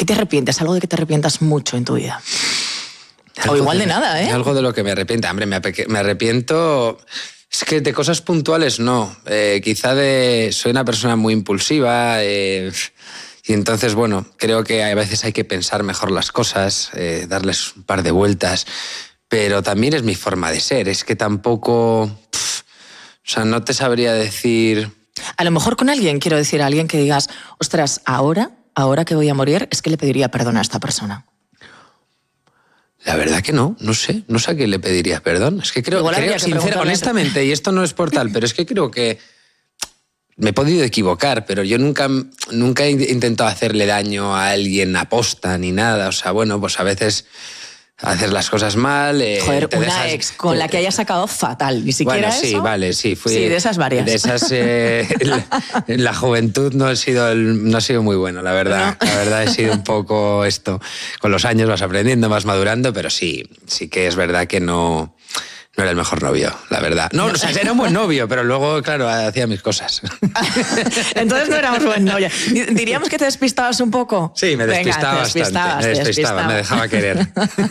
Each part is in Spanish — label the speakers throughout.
Speaker 1: qué te arrepientes? Algo de que te arrepientas mucho en tu vida. O igual de nada, ¿eh?
Speaker 2: Algo de lo que me arrepiento. Hombre, me arrepiento... Es que de cosas puntuales no. Quizá soy una persona muy impulsiva y entonces, bueno, creo que a veces hay que pensar mejor las cosas, darles un par de vueltas, pero también es mi forma de ser. Es que tampoco... o sea, no te sabría decir...
Speaker 1: A lo mejor con alguien, quiero decir, a alguien que digas, ostras, ahora que voy a morir, es que le pediría perdón a esta persona.
Speaker 2: La verdad que no sé a quién le pediría perdón. Es que creo honestamente, y esto no es por tal, pero es que creo que me he podido equivocar, pero yo nunca he intentado hacerle daño a alguien aposta ni nada. O sea, bueno, pues a veces hacer las cosas mal.
Speaker 1: Joder, una ex con la que hayas sacado fatal, ni siquiera
Speaker 2: bueno, sí,
Speaker 1: eso.
Speaker 2: Vale, sí.
Speaker 1: Sí, de esas varias.
Speaker 2: De esas, en la juventud no he sido muy bueno, la verdad. No. La verdad he sido un poco esto. Con los años vas aprendiendo, vas madurando, pero sí que es verdad que no era el mejor novio, la verdad. No, o sea, era un buen novio, pero luego, claro, hacía mis cosas.
Speaker 1: Entonces no éramos buen novio. ¿Diríamos que te despistabas un poco?
Speaker 2: Sí, me despistaba bastante. Me despistaba, me dejaba querer.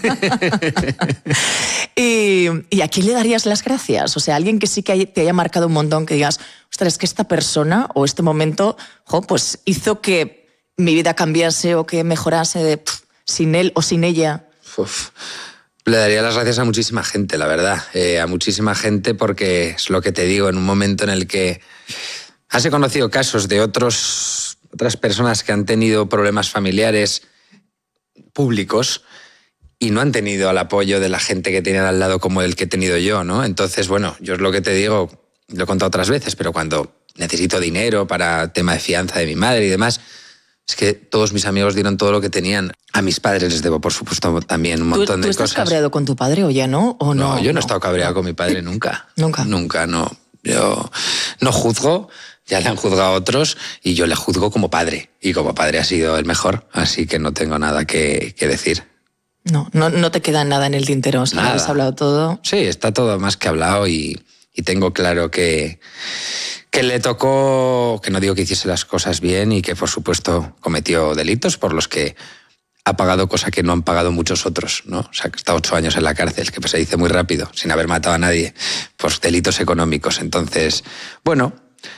Speaker 1: ¿Y a quién le darías las gracias? O sea, alguien que sí que te haya marcado un montón, que digas, ostras, es que esta persona o este momento, pues hizo que mi vida cambiase o que mejorase sin él o sin ella.
Speaker 2: Uf. Le daría las gracias a muchísima gente, la verdad. A muchísima gente porque es lo que te digo, en un momento en el que has conocido casos de otras personas que han tenido problemas familiares públicos y no han tenido el apoyo de la gente que tenían al lado como el que he tenido yo, ¿no? Entonces, bueno, yo es lo que te digo, lo he contado otras veces, pero cuando necesito dinero para tema de fianza de mi madre y demás... Es que todos mis amigos dieron todo lo que tenían. A mis padres les debo, por supuesto, también un montón de cosas.
Speaker 1: ¿Tú estás cabreado con tu padre o ya no? ¿O no?
Speaker 2: No, yo no he estado cabreado con mi padre nunca.
Speaker 1: ¿Nunca?
Speaker 2: Nunca, no. Yo no juzgo, ya le han juzgado a otros y yo le juzgo como padre. Y como padre ha sido el mejor, así que no tengo nada que decir.
Speaker 1: No te queda nada en el tintero, o sea,
Speaker 2: nada.
Speaker 1: ¿Has hablado todo?
Speaker 2: Sí, está todo más que hablado y tengo claro que le tocó, que no digo que hiciese las cosas bien y que por supuesto cometió delitos por los que ha pagado cosa que no han pagado muchos otros, ¿no? O sea, que está 8 años en la cárcel, que se dice muy rápido, sin haber matado a nadie, por delitos económicos. Entonces, bueno,